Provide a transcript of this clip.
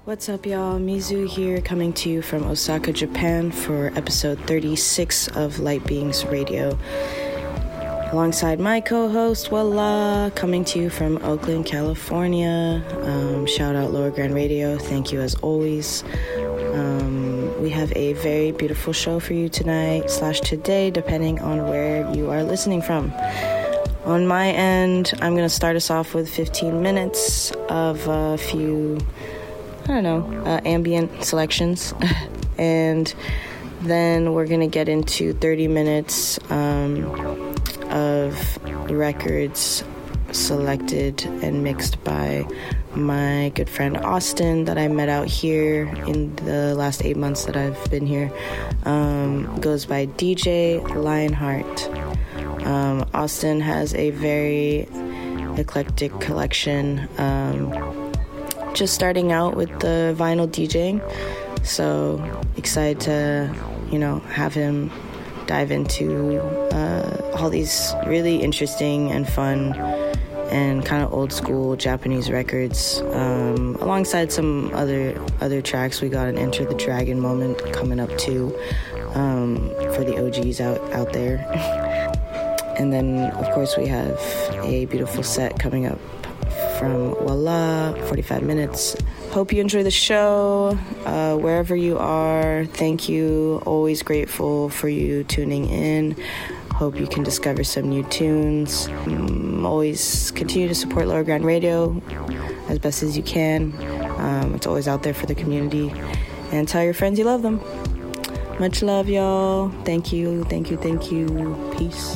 What's up, y'all? Mizu here, coming to you from Osaka, Japan for episode 36 of Light Beings Radio. Alongside my co-host, Walla, coming to you from Oakland, California. Shout out Lower Grand Radio. Thank you as always. We have a very beautiful show for you tonight/today, depending on where you are listening from. On my end, I'm going to start us off with 15 minutes of a few, ambient selections. And then we're going to get into 30 minutes of records selected and mixed by my good friend Austin that I met out here in the last 8 months that I've been here. Goes by DJ Lionheart. Austin has a very eclectic collection, just starting out with the vinyl DJing, so excited to have him dive into all these really interesting and fun and kind of old school Japanese records, alongside some other tracks. We got an Enter the Dragon moment coming up too, for the OGs out there. And then, of course, we have a beautiful set coming up from Walla, 45 minutes. Hope you enjoy the show, wherever you are. Thank you. Always grateful for you tuning in. Hope you can discover some new tunes. Always continue to support Lower Grand Radio as best as you can. It's always out there for the community. And tell your friends you love them. Much love, y'all. Thank you. Peace.